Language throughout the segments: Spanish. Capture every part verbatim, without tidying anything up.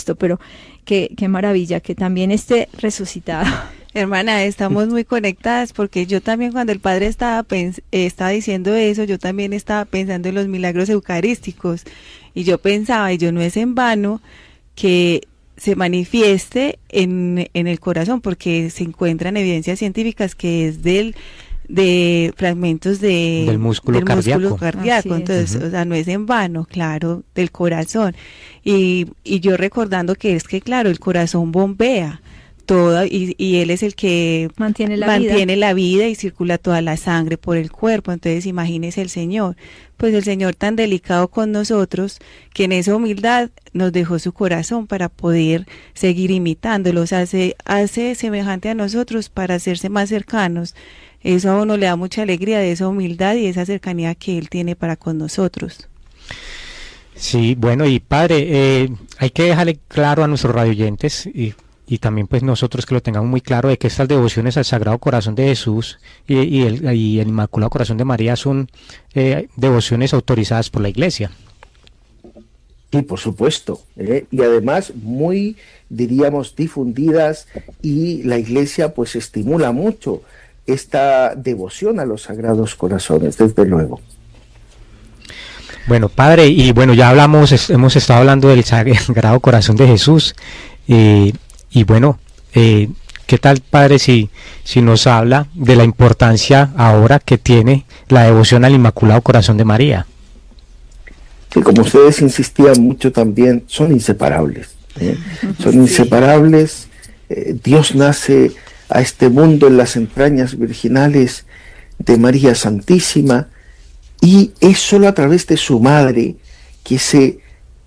visto, pero qué, qué maravilla que también esté resucitado. Hermana, estamos muy conectadas porque yo también cuando el Padre estaba, pens eh, estaba diciendo eso, yo también estaba pensando en los milagros eucarísticos y yo pensaba, y yo no es en vano que se manifieste en, en el corazón porque se encuentran evidencias científicas que es del de fragmentos de, del músculo del cardíaco, músculo cardíaco. Entonces, uh-huh. o sea, no es en vano, claro, del corazón. Y, y yo recordando que es que, claro, el corazón bombea todo y, y él es el que mantiene la mantiene vida. la vida y circula toda la sangre por el cuerpo. Entonces imagínese el Señor, pues el Señor tan delicado con nosotros que en esa humildad nos dejó su corazón para poder seguir imitándolos, hace, hace semejante a nosotros para hacerse más cercanos. Eso a uno le da mucha alegría de esa humildad y esa cercanía que Él tiene para con nosotros. Sí, bueno, y Padre, eh, hay que dejarle claro a nuestros radioyentes y y también pues nosotros que lo tengamos muy claro de que estas devociones al Sagrado Corazón de Jesús y, y, el, y el Inmaculado Corazón de María son eh, devociones autorizadas por la Iglesia. Sí, por supuesto, ¿eh? Y además muy, diríamos, difundidas, y la Iglesia pues estimula mucho esta devoción a los Sagrados Corazones, desde luego. Bueno, Padre, y bueno, ya hablamos, hemos estado hablando del Sagrado Corazón de Jesús, eh, y bueno, eh, ¿qué tal, Padre, si, si nos habla de la importancia ahora que tiene la devoción al Inmaculado Corazón de María? Que como ustedes insistían mucho también, son inseparables, ¿eh? Son sí. inseparables. Eh, Dios nace a este mundo en las entrañas virginales de María Santísima, y es solo a través de su madre que ese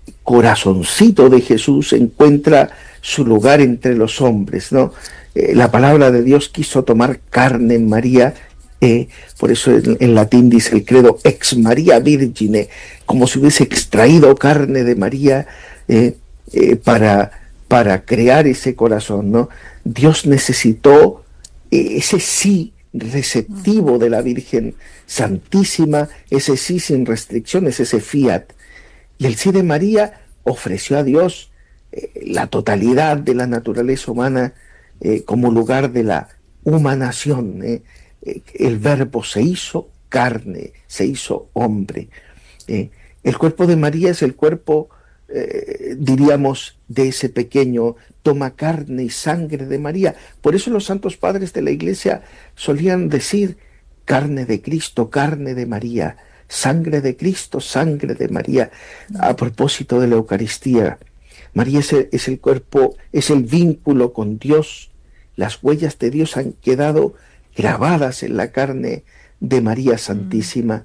corazoncito de Jesús encuentra su lugar entre los hombres, ¿no? Eh, la palabra de Dios quiso tomar carne en María, eh, por eso en, en latín dice el credo ex Maria Virgine, como si hubiese extraído carne de María eh, eh, para, para crear ese corazón, ¿no? Dios necesitó eh, ese sí receptivo de la Virgen Santísima, ese sí sin restricciones, ese fiat. Y el sí de María ofreció a Dios eh, la totalidad de la naturaleza humana eh, como lugar de la humanación. Eh. Eh, el verbo se hizo carne, se hizo hombre. Eh. El cuerpo de María es el cuerpo, eh, diríamos, de ese pequeño, toma carne y sangre de María. Por eso los santos padres de la Iglesia solían decir carne de Cristo, carne de María, sangre de Cristo, sangre de María, a propósito de la Eucaristía. María es el, es el cuerpo, es el vínculo con Dios. Las huellas de Dios han quedado grabadas en la carne de María Santísima.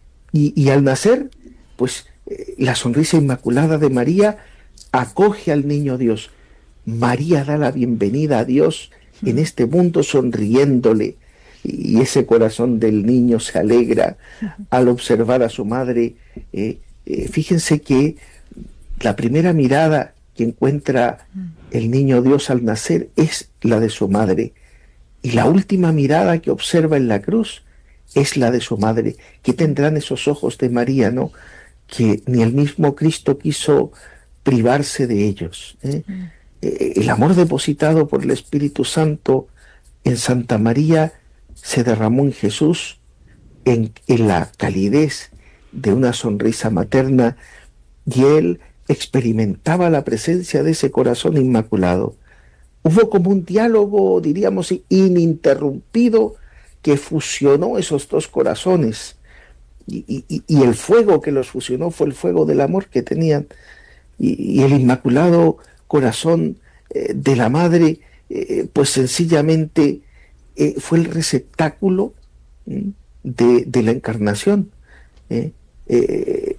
Y, y al nacer, pues eh, la sonrisa inmaculada de María acoge al niño Dios. María da la bienvenida a Dios en este mundo sonriéndole, y ese corazón del niño se alegra al observar a su madre. Eh, eh, fíjense que la primera mirada que encuentra el niño Dios al nacer es la de su madre, y la última mirada que observa en la cruz es la de su madre. ¿Qué tendrán esos ojos de María, no? Que ni el mismo Cristo quiso privarse de ellos, ¿eh? Mm. Eh, el amor depositado por el Espíritu Santo en Santa María se derramó en Jesús en, en la calidez de una sonrisa materna, y él experimentaba la presencia de ese corazón inmaculado. Hubo como un diálogo, diríamos, ininterrumpido que fusionó esos dos corazones, y, y, y el fuego que los fusionó fue el fuego del amor que tenían, y, y el inmaculado corazón eh, de la madre, eh, pues sencillamente eh, fue el receptáculo ¿eh? de, de la encarnación. ¿eh? Eh,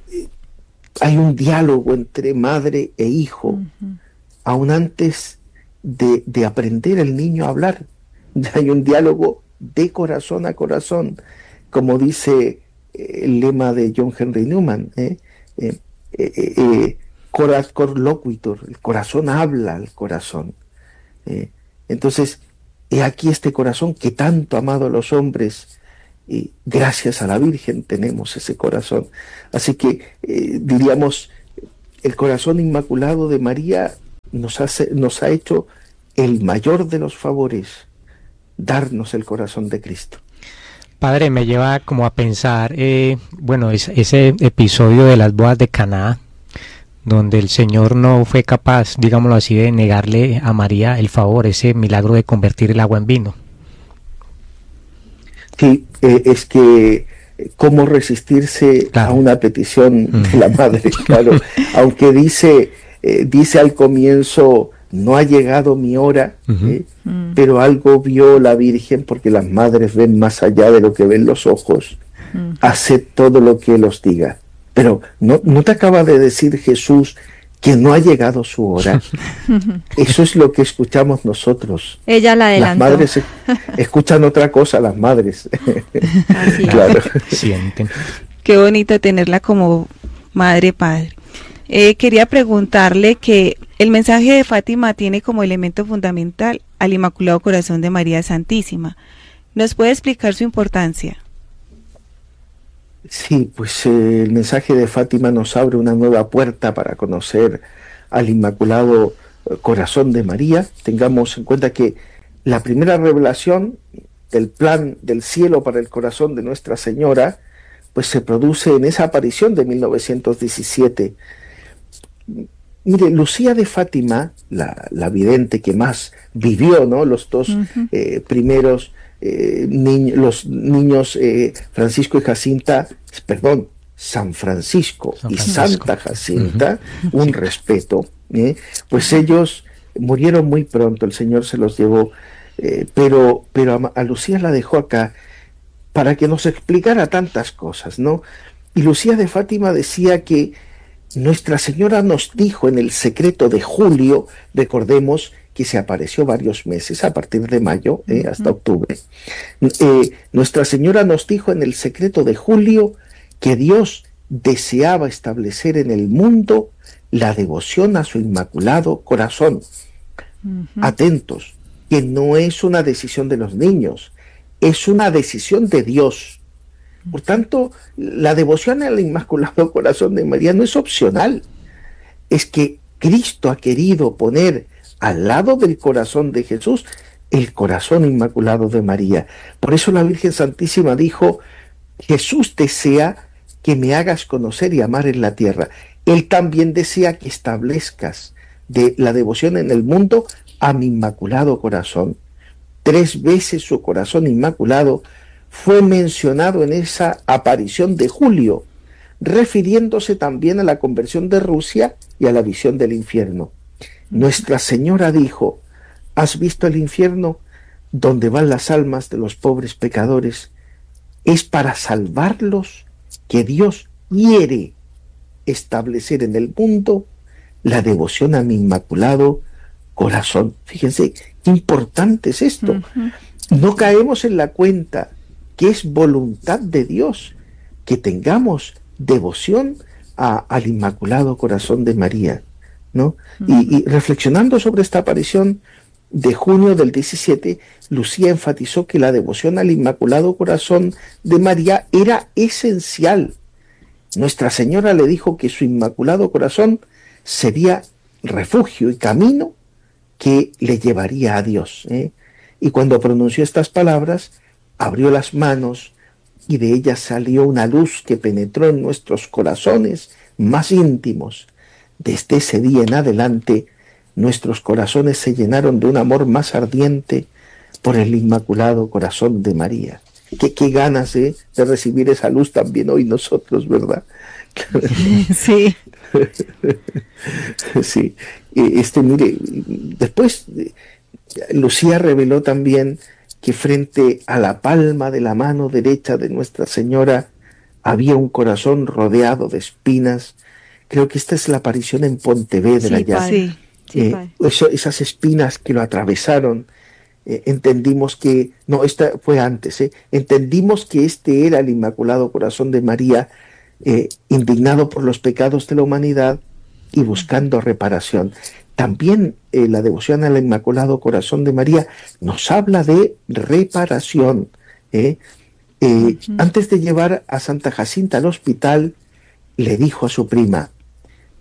hay un diálogo entre madre e hijo, uh-huh. aún antes de, de aprender el niño a hablar. Hay un diálogo de corazón a corazón, como dice el lema de John Henry Newman, ¿eh? Eh, eh, eh, cor, cor loquitur, el corazón habla al corazón. Eh, entonces, he aquí este corazón que tanto ha amado a los hombres, y gracias a la Virgen tenemos ese corazón. Así que, eh, diríamos, el corazón inmaculado de María nos, hace, nos ha hecho el mayor de los favores, darnos el corazón de Cristo. Padre, me lleva como a pensar, eh, bueno, es, ese episodio de las bodas de Caná, donde el Señor no fue capaz, digámoslo así, de negarle a María el favor, ese milagro de convertir el agua en vino. Sí, eh, es que cómo resistirse claro. a una petición mm. de la madre, claro, aunque dice, eh, dice al comienzo, no ha llegado mi hora, uh-huh. ¿eh? mm. pero algo vio la Virgen, porque las madres ven más allá de lo que ven los ojos, mm. hace todo lo que Él os diga. Pero ¿no, no te acaba de decir Jesús que no ha llegado su hora? Eso es lo que escuchamos nosotros. Ella la adelantó. Las madres escuchan otra cosa, las madres. Así claro. Sienten. Qué bonito tenerla como madre, padre. Eh, quería preguntarle que el mensaje de Fátima tiene como elemento fundamental al Inmaculado Corazón de María Santísima. ¿Nos puede explicar su importancia? Sí, pues eh, el mensaje de Fátima nos abre una nueva puerta para conocer al Inmaculado Corazón de María. Tengamos en cuenta que la primera revelación del plan del cielo para el corazón de Nuestra Señora, pues se produce en esa aparición de mil novecientos diecisiete. Mire, Lucía de Fátima, la, la vidente que más vivió, ¿no? Los dos uh-huh. eh, primeros Eh, ni, los niños eh, Francisco y Jacinta, perdón, San Francisco, San Francisco. y Santa Jacinta, uh-huh. un sí. respeto, ¿eh? pues ellos murieron muy pronto, el Señor se los llevó, eh, pero, pero a, a Lucía la dejó acá para que nos explicara tantas cosas, ¿no? Y Lucía de Fátima decía que Nuestra Señora nos dijo en el secreto de julio, recordemos que se apareció varios meses, a partir de mayo eh, hasta uh-huh. octubre. Eh, Nuestra Señora nos dijo en el secreto de julio que Dios deseaba establecer en el mundo la devoción a su Inmaculado Corazón. Uh-huh. Atentos, que no es una decisión de los niños, es una decisión de Dios. Por tanto, la devoción al Inmaculado Corazón de María no es opcional, es que Cristo ha querido poner al lado del corazón de Jesús el corazón inmaculado de María. Por eso la Virgen Santísima dijo, Jesús desea que me hagas conocer y amar en la tierra. Él también desea que establezcas de la devoción en el mundo a mi Inmaculado Corazón. Tres veces su corazón inmaculado fue mencionado en esa aparición de julio, refiriéndose también a la conversión de Rusia y a la visión del infierno. Nuestra Señora dijo, ¿has visto el infierno donde van las almas de los pobres pecadores? Es para salvarlos que Dios quiere establecer en el mundo la devoción a mi Inmaculado Corazón. Fíjense, qué importante es esto. Uh-huh. No caemos en la cuenta que es voluntad de Dios que tengamos devoción a, al Inmaculado Corazón de María, ¿no? Uh-huh. Y, y reflexionando sobre esta aparición de junio del diecisiete, Lucía enfatizó que la devoción al Inmaculado Corazón de María era esencial. Nuestra Señora le dijo que su Inmaculado Corazón sería refugio y camino que le llevaría a Dios, ¿eh? Y cuando pronunció estas palabras, abrió las manos y de ellas salió una luz que penetró en nuestros corazones más íntimos. Desde ese día en adelante, nuestros corazones se llenaron de un amor más ardiente por el Inmaculado Corazón de María. Qué, qué ganas ¿eh? de recibir esa luz también hoy nosotros, ¿verdad? Sí. Sí. Este, mire, después Lucía reveló también que frente a la palma de la mano derecha de Nuestra Señora había un corazón rodeado de espinas. Creo que esta es la aparición en Pontevedra sí, ya. Sí, sí, eh, eso, esas espinas que lo atravesaron, eh, entendimos que, no, esta fue antes, eh, entendimos que este era el Inmaculado Corazón de María, eh, indignado por los pecados de la humanidad y buscando reparación. También eh, la devoción al Inmaculado Corazón de María nos habla de reparación. ¿eh? Eh, uh-huh. Antes de llevar a Santa Jacinta al hospital, le dijo a su prima,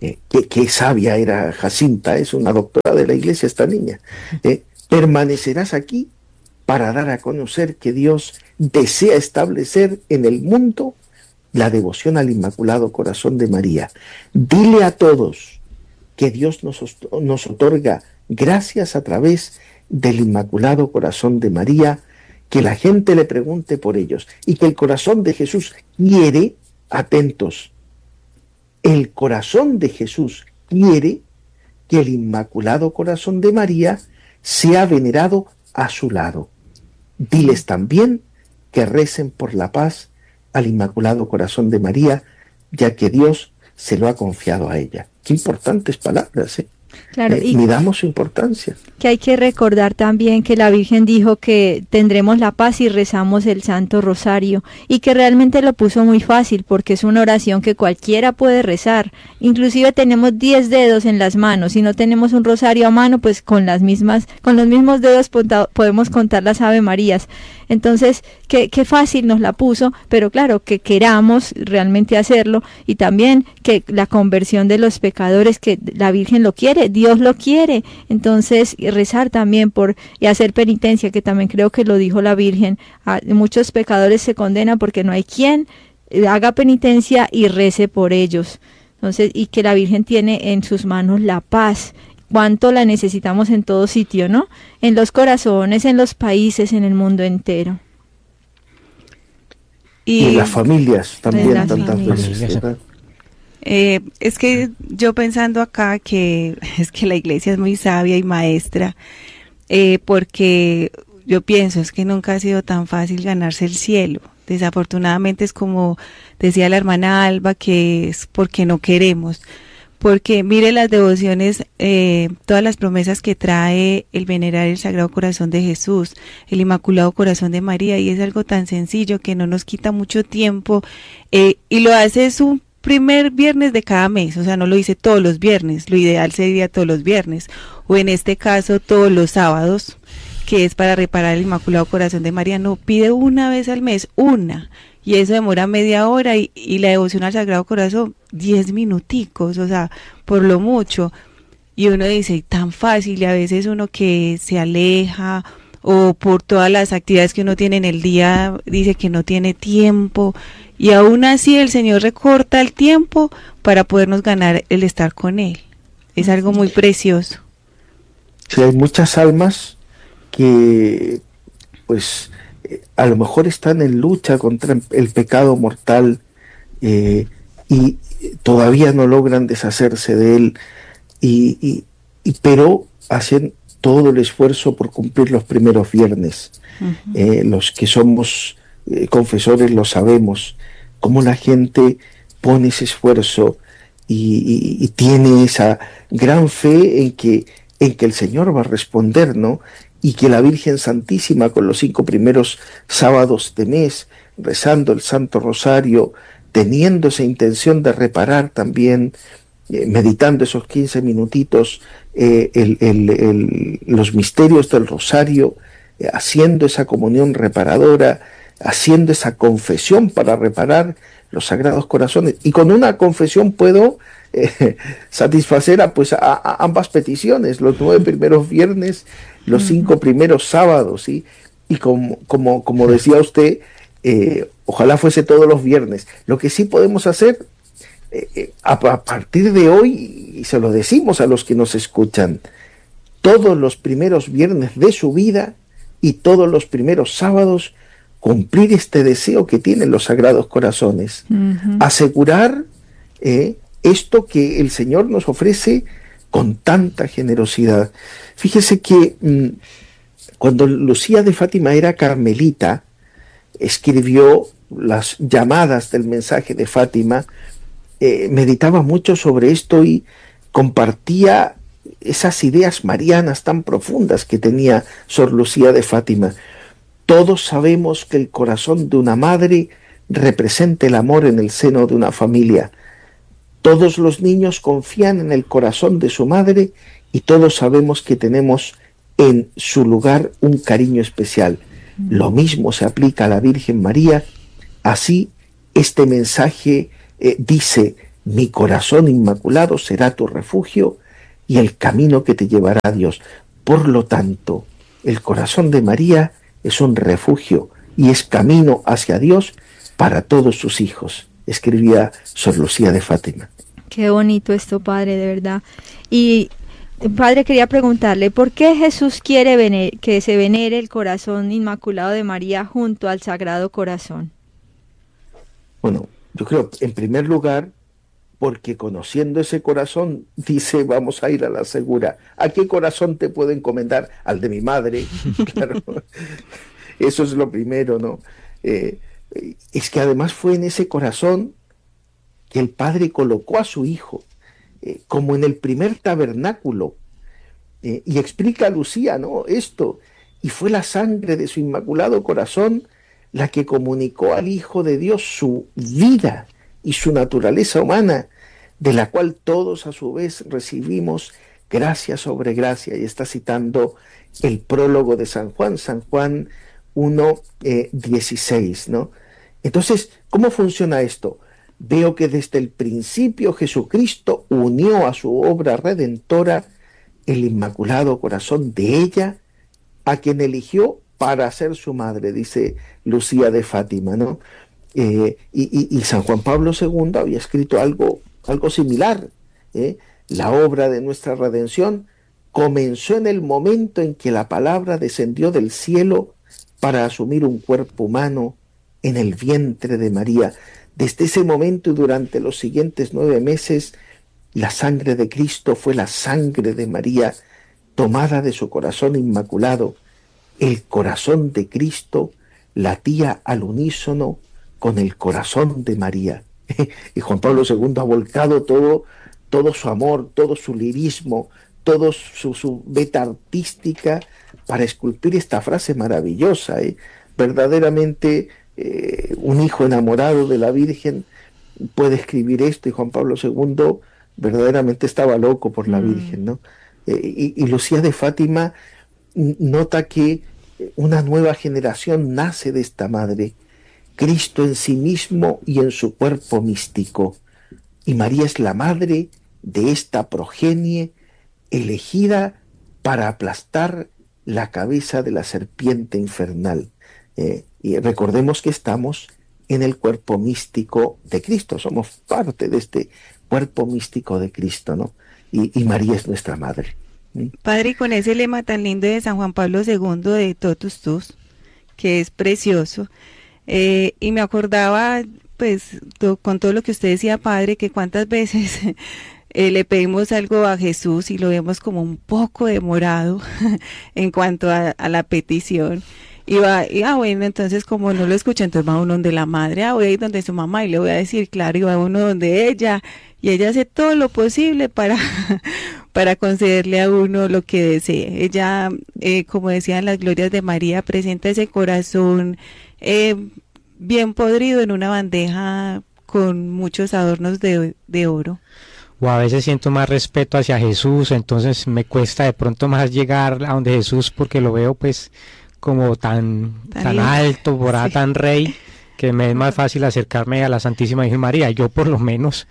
eh, qué, qué sabia era Jacinta, es una doctora de la iglesia esta niña, eh, permanecerás aquí para dar a conocer que Dios desea establecer en el mundo la devoción al Inmaculado Corazón de María. Dile a todos que Dios nos, nos otorga gracias a través del Inmaculado Corazón de María, que la gente le pregunte por ellos y que el corazón de Jesús quiere, atentos, el corazón de Jesús quiere que el Inmaculado Corazón de María sea venerado a su lado. Diles también que recen por la paz al Inmaculado Corazón de María, ya que Dios se lo ha confiado a ella. Qué importantes palabras, ¿eh? Claro, eh, y midamos su importancia. que hay que recordar también que la Virgen dijo que tendremos la paz si rezamos el Santo Rosario, y que realmente lo puso muy fácil porque es una oración que cualquiera puede rezar. Inclusive tenemos diez dedos en las manos. Si no tenemos un rosario a mano, pues con las mismas, con los mismos dedos podemos contar las Ave Marías. Entonces, qué, qué fácil nos la puso, pero claro, que queramos realmente hacerlo, y también que la conversión de los pecadores, que la Virgen lo quiere, Dios lo quiere. Entonces, rezar también por, y hacer penitencia, que también creo que lo dijo la Virgen. A, muchos pecadores se condenan porque no hay quien haga penitencia y rece por ellos. Entonces, y que la Virgen tiene en sus manos la paz. Cuánto la necesitamos en todo sitio, ¿no? En los corazones, en los países, en el mundo entero. Y, y en las familias también, las tantas familias. veces, ¿verdad? Eh, es que yo pensando acá que es que la iglesia es muy sabia y maestra, eh, porque yo pienso, es que nunca ha sido tan fácil ganarse el cielo. Desafortunadamente es como decía la hermana Alba, que es porque no queremos. Porque mire las devociones, eh, todas las promesas que trae el venerar el Sagrado Corazón de Jesús, el Inmaculado Corazón de María, y es algo tan sencillo que no nos quita mucho tiempo, eh, y lo hace es un primer viernes de cada mes, o sea, no lo dice todos los viernes, lo ideal sería todos los viernes, o en este caso todos los sábados, que es para reparar el Inmaculado Corazón de María. No, pide una vez al mes, una, y eso demora media hora, y, y la devoción al Sagrado Corazón, diez minuticos, o sea, por lo mucho. Y uno dice, tan fácil, y a veces uno que se aleja, o por todas las actividades que uno tiene en el día, dice que no tiene tiempo, y aún así el Señor recorta el tiempo para podernos ganar el estar con Él. Es algo muy precioso. Sí, hay muchas almas que, pues, a lo mejor están en lucha contra el pecado mortal, eh, y todavía no logran deshacerse de él, y, y, y pero hacen todo el esfuerzo por cumplir los primeros viernes. Uh-huh. Eh, los que somos eh, confesores lo sabemos, cómo la gente pone ese esfuerzo y, y, y tiene esa gran fe en que, en que el Señor va a responder, ¿no? Y que la Virgen Santísima, con los cinco primeros sábados de mes, rezando el Santo Rosario, teniendo esa intención de reparar también, eh, meditando esos quince minutitos, eh, el, el, el, los misterios del Rosario, eh, haciendo esa comunión reparadora, haciendo esa confesión para reparar los Sagrados Corazones. Y con una confesión puedo eh, satisfacer a, pues, a, a ambas peticiones, los nueve primeros viernes, los cinco primeros sábados, ¿sí? Y como, como, como decía usted, eh, ojalá fuese todos los viernes. Lo que sí podemos hacer eh, a, a partir de hoy, y se lo decimos a los que nos escuchan, todos los primeros viernes de su vida y todos los primeros sábados, cumplir este deseo que tienen los Sagrados Corazones, uh-huh. asegurar eh, esto que el Señor nos ofrece con tanta generosidad. Fíjese que mmm, cuando Lucía de Fátima era carmelita, escribió las llamadas del mensaje de Fátima, eh, meditaba mucho sobre esto y compartía esas ideas marianas tan profundas que tenía Sor Lucía de Fátima. Todos sabemos que el corazón de una madre representa el amor en el seno de una familia. Todos los niños confían en el corazón de su madre y todos sabemos que tenemos en su lugar un cariño especial. Lo mismo se aplica a la Virgen María. Así, este mensaje eh, dice, Mi corazón inmaculado será tu refugio y el camino que te llevará a Dios. Por lo tanto, el corazón de María es un refugio y es camino hacia Dios para todos sus hijos, escribía Sor Lucía de Fátima. Qué bonito esto, padre, de verdad. Y, padre, quería preguntarle, ¿por qué Jesús quiere vener, que se venere el corazón inmaculado de María junto al Sagrado Corazón? Bueno, yo creo, en primer lugar, porque conociendo ese corazón, dice, vamos a ir a la segura. ¿A qué corazón te puedo encomendar? Al de mi madre, claro. Eso es lo primero, ¿no? Eh, es que además fue en ese corazón que el Padre colocó a su Hijo, eh, como en el primer tabernáculo. Eh, y explica a Lucía, ¿no? Esto, y fue la sangre de su inmaculado corazón la que comunicó al Hijo de Dios su vida y su naturaleza humana, de la cual todos a su vez recibimos gracia sobre gracia. Y está citando el prólogo de San Juan, San Juan uno, dieciséis, ¿no? Entonces, ¿cómo funciona esto? Veo que desde el principio Jesucristo unió a su obra redentora el inmaculado corazón de ella, a quien eligió para ser su madre, dice Lucía de Fátima, ¿no? Eh, y, y, y San Juan Pablo segundo había escrito algo, algo similar, ¿eh? La obra de nuestra redención comenzó en el momento en que la palabra descendió del cielo para asumir un cuerpo humano en el vientre de María. Desde ese momento y durante los siguientes nueve meses, la sangre de Cristo fue la sangre de María, tomada de su corazón inmaculado. El corazón de Cristo latía al unísono con el corazón de María. Y Juan Pablo segundo ha volcado todo, todo su amor, todo su lirismo, toda su, su beta artística para esculpir esta frase maravillosa. ¿eh? Verdaderamente eh, un hijo enamorado de la Virgen puede escribir esto, y Juan Pablo segundo verdaderamente estaba loco por la mm. Virgen, ¿no? Eh, y, y Lucía de Fátima nota que una nueva generación nace de esta madre, Cristo en sí mismo y en su cuerpo místico, y María es la madre de esta progenie elegida para aplastar la cabeza de la serpiente infernal. Eh, y recordemos que estamos en el cuerpo místico de Cristo, somos parte de este cuerpo místico de Cristo, ¿no? Y, y María es nuestra madre. ¿Mm? Padre, y con ese lema tan lindo de San Juan Pablo segundo de Totus Tus, que es precioso, eh, y me acordaba, pues, to, con todo lo que usted decía, Padre, que cuántas veces eh, le pedimos algo a Jesús y lo vemos como un poco demorado en cuanto a, a la petición. Y va, y ah, bueno, entonces como no lo escucha, entonces va uno donde la madre, ah, voy a ir donde su mamá y le voy a decir, claro, y va uno donde ella, y ella hace todo lo posible para, para concederle a uno lo que desee. Ella, eh, como decían las glorias de María, presenta ese corazón eh, bien podrido en una bandeja con muchos adornos de, de oro. O a veces siento más respeto hacia Jesús, entonces me cuesta de pronto más llegar a donde Jesús porque lo veo pues como tan, tan, tan alto, por ahí, sí. tan rey, que me es más fácil acercarme a la Santísima Virgen María. Yo por lo menos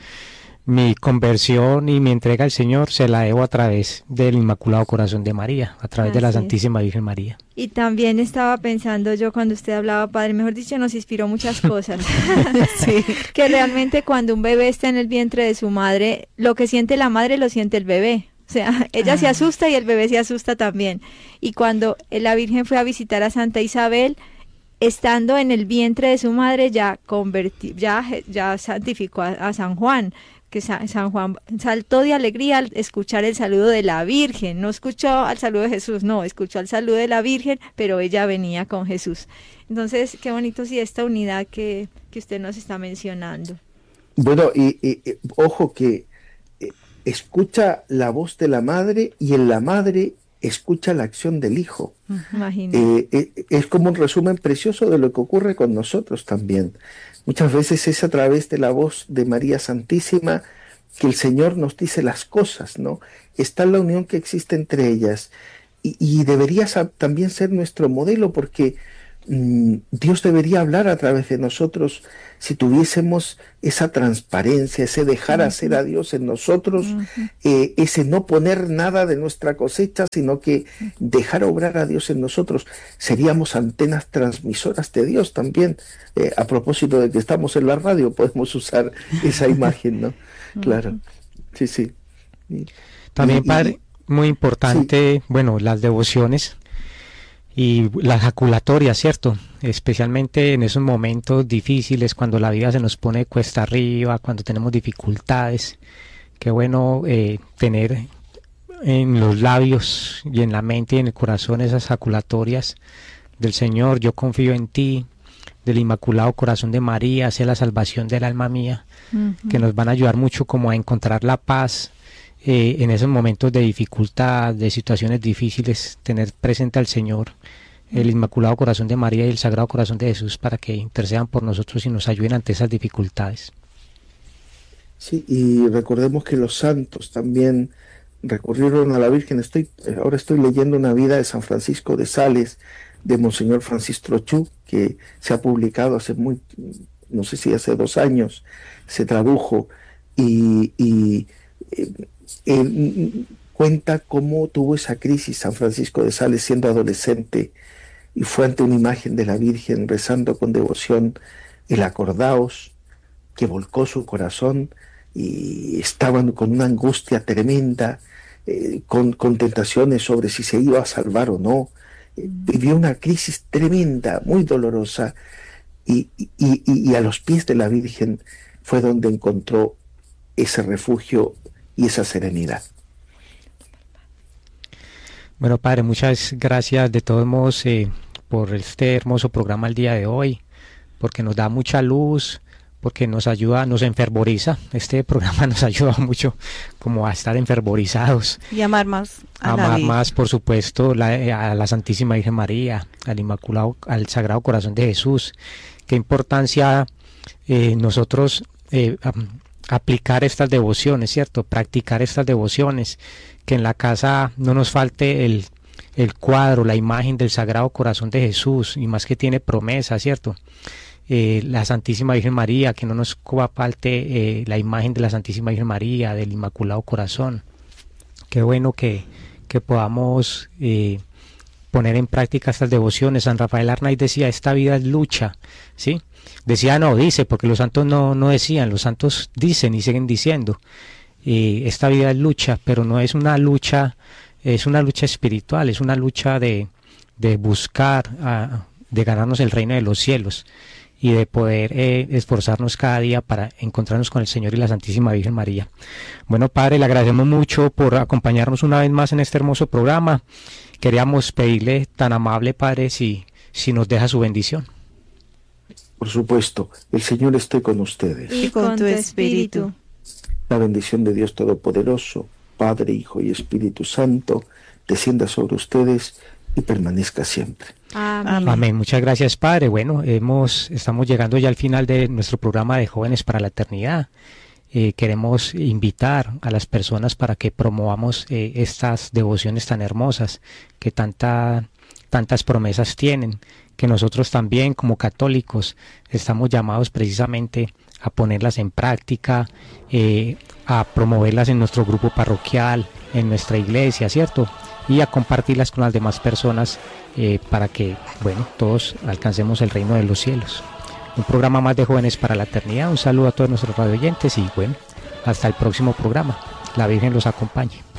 mi conversión y mi entrega al Señor se la debo a través del Inmaculado Corazón de María, a través Así de la Santísima Virgen María. Y también estaba pensando yo cuando usted hablaba, Padre, mejor dicho, nos inspiró muchas cosas. sí. Que realmente cuando un bebé está en el vientre de su madre, lo que siente la madre lo siente el bebé. O sea, ella ah. se asusta y el bebé se asusta también. Y cuando la Virgen fue a visitar a Santa Isabel, estando en el vientre de su madre, ya convertí, ya, ya santificó a, a San Juan, que San, San Juan saltó de alegría al escuchar el saludo de la Virgen. No escuchó al saludo de Jesús, no, escuchó al saludo de la Virgen, pero ella venía con Jesús. Entonces, qué bonito sí esta unidad que, que usted nos está mencionando. Bueno, y, y, y ojo que escucha la voz de la madre y en la madre escucha la acción del hijo. Eh, eh, es como un resumen precioso de lo que ocurre con nosotros también. Muchas veces es a través de la voz de María Santísima que el Señor nos dice las cosas, ¿no? Está la unión que existe entre ellas y, y debería también ser nuestro modelo, porque Dios debería hablar a través de nosotros si tuviésemos esa transparencia, ese dejar hacer a Dios en nosotros, uh-huh. eh, ese no poner nada de nuestra cosecha, sino que dejar obrar a Dios en nosotros. Seríamos antenas transmisoras de Dios también. Eh, a propósito de que estamos en la radio, podemos usar esa imagen, ¿no? Claro, sí, sí. Y, también, y, padre, muy importante, sí. bueno, las devociones y las jaculatorias, ¿cierto? Especialmente en esos momentos difíciles, cuando la vida se nos pone cuesta arriba, cuando tenemos dificultades. Qué bueno eh, tener en los labios y en la mente y en el corazón esas jaculatorias del Señor. Yo confío en ti, del Inmaculado Corazón de María, sea la salvación del alma mía, uh-huh. que nos van a ayudar mucho como a encontrar la paz Eh, en esos momentos de dificultad, de situaciones difíciles, tener presente al Señor, el Inmaculado Corazón de María y el Sagrado Corazón de Jesús, para que intercedan por nosotros y nos ayuden ante esas dificultades. Sí, y recordemos que los santos también recurrieron a la Virgen. Estoy, ahora estoy leyendo una vida de San Francisco de Sales, de Monseñor Francis Trochu, que se ha publicado hace muy, no sé si hace dos años, se tradujo, y... y eh, Él cuenta cómo tuvo esa crisis San Francisco de Sales siendo adolescente y fue ante una imagen de la Virgen rezando con devoción el acordaos, que volcó su corazón, y estaban con una angustia tremenda, eh, con, con tentaciones sobre si se iba a salvar o no. Eh, vivió una crisis tremenda, muy dolorosa, y, y, y, y a los pies de la Virgen fue donde encontró ese refugio y esa serenidad. Bueno, padre, muchas gracias de todos modos eh, por este hermoso programa el día de hoy, porque nos da mucha luz, porque nos ayuda, nos enfervoriza. Este programa nos ayuda mucho como a estar enfervorizados. Y amar más a amar la vida. más, por supuesto, la, a la Santísima Virgen María, al Inmaculado, al Sagrado Corazón de Jesús. Qué importancia eh, nosotros eh, aplicar estas devociones, ¿cierto? Practicar estas devociones, que en la casa no nos falte el, el cuadro, la imagen del Sagrado Corazón de Jesús, y más que tiene promesa, ¿cierto? Eh, la Santísima Virgen María, que no nos falte eh, la imagen de la Santísima Virgen María, del Inmaculado Corazón. Qué bueno que, que podamos eh, poner en práctica estas devociones. San Rafael Arnaiz decía, esta vida es lucha, ¿sí? Decía, no, dice, porque los santos no, no decían, los santos dicen y siguen diciendo, eh, esta vida es lucha, pero no es una lucha, es una lucha espiritual, es una lucha de, de buscar, a, de ganarnos el reino de los cielos, y de poder eh, esforzarnos cada día para encontrarnos con el Señor y la Santísima Virgen María. Bueno, padre, le agradecemos mucho por acompañarnos una vez más en este hermoso programa. Queríamos pedirle, tan amable padre, si, si nos deja su bendición. Por supuesto, el Señor esté con ustedes. Y con tu espíritu. La bendición de Dios Todopoderoso, Padre, Hijo y Espíritu Santo, descienda sobre ustedes y permanezca siempre. Amén. Amén. Muchas gracias, padre. Bueno, hemos, estamos llegando ya al final de nuestro programa de Jóvenes para la Eternidad. Eh, queremos invitar a las personas para que promovamos eh, estas devociones tan hermosas, que tanta, tantas promesas tienen, que nosotros también como católicos estamos llamados precisamente a ponerlas en práctica, eh, a promoverlas en nuestro grupo parroquial, en nuestra iglesia, ¿cierto? Y a compartirlas con las demás personas eh, para que, bueno, todos alcancemos el reino de los cielos. Un programa más de Jóvenes para la Eternidad. Un saludo a todos nuestros radioyentes y, bueno, hasta el próximo programa. La Virgen los acompañe.